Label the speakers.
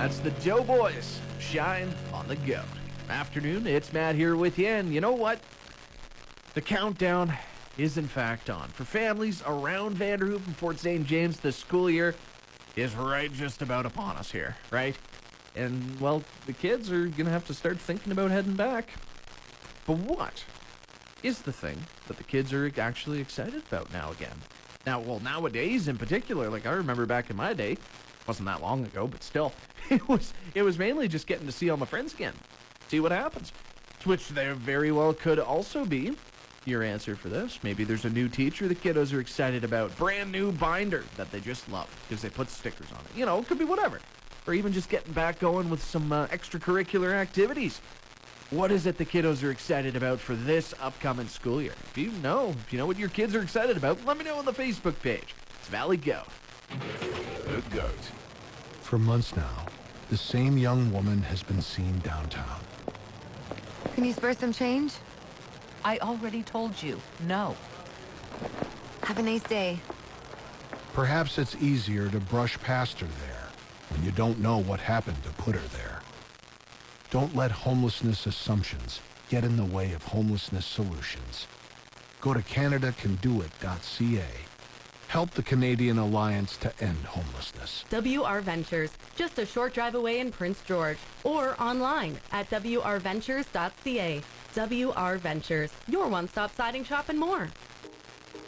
Speaker 1: That's the Doughboys. Shine on the Goat. Afternoon, it's Matt here with you, and you know what? The countdown is in fact on. For families around Vanderhoop and Fort St. James, the school year is right just about upon us here, right? And, well, the kids are going to have to start thinking about heading back. But what is the thing that the kids are actually excited about now again? Nowadays in particular, like I remember back in my day, wasn't that long ago, but still, it was mainly just getting to see all my friends again, see what happens. Which there very well could also be your answer for this. Maybe there's a new teacher the kiddos are excited about, brand new binder that they just love because they put stickers on it. You know, it could be whatever. Or even just getting back going with some extracurricular activities. What is it the kiddos are excited about for this upcoming school year? If you know what your kids are excited about, let me know on the Facebook page. It's Valley Goat.
Speaker 2: The Goat. For months now, the same young woman has been seen downtown.
Speaker 3: Can you spare some change?
Speaker 4: I already told you, no.
Speaker 3: Have a nice day.
Speaker 2: Perhaps it's easier to brush past her there when you don't know what happened to put her there. Don't let homelessness assumptions get in the way of homelessness solutions. Go to CanadaCanDoIt.ca. Help the Canadian Alliance to End Homelessness.
Speaker 5: WR Ventures, just a short drive away in Prince George, or online at wrventures.ca. WR Ventures, your one-stop siding shop and more.